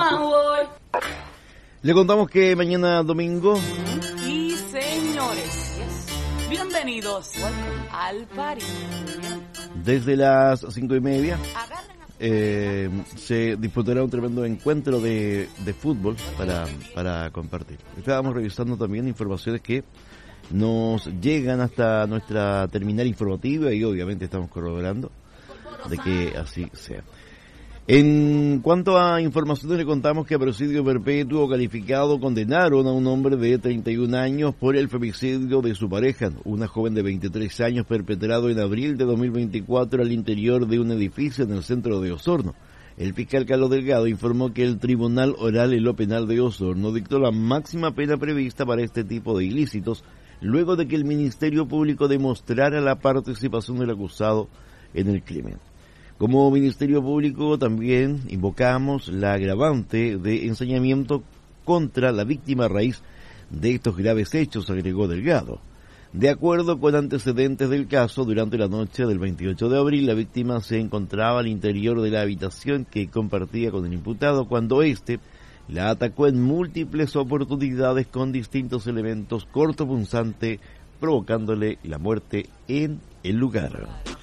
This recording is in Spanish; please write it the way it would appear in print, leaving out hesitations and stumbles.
Le contamos que mañana domingo. Y señores, bienvenidos al party. Desde las 5:30 se disputará un tremendo encuentro de fútbol para compartir. Estábamos revisando también informaciones que nos llegan hasta nuestra terminal informativa y obviamente estamos corroborando de que así sea. En cuanto a informaciones, le contamos que a presidio perpetuo calificado condenaron a un hombre de 31 años por el femicidio de su pareja, una joven de 23 años perpetrado en abril de 2024 al interior de un edificio en el centro de Osorno. El fiscal Carlos Delgado informó que el Tribunal Oral en lo Penal de Osorno dictó la máxima pena prevista para este tipo de ilícitos, luego de que el Ministerio Público demostrara la participación del acusado en el crimen. Como Ministerio Público también invocamos la agravante de ensañamiento contra la víctima a raíz de estos graves hechos, agregó Delgado. De acuerdo con antecedentes del caso, durante la noche del 28 de abril, la víctima se encontraba al interior de la habitación que compartía con el imputado cuando éste la atacó en múltiples oportunidades con distintos elementos cortopunzantes, provocándole la muerte en el lugar.